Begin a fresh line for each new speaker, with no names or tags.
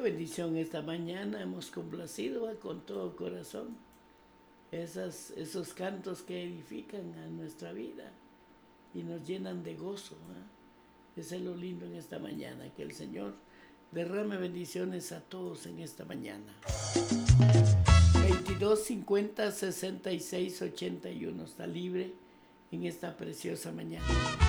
bendición esta mañana. Hemos complacido con todo corazón esos cantos que edifican a nuestra vida y nos llenan de gozo. Eso es lo lindo en esta mañana, que el Señor derrame bendiciones a todos en esta mañana. 22 50 66 81 está libre en esta preciosa mañana.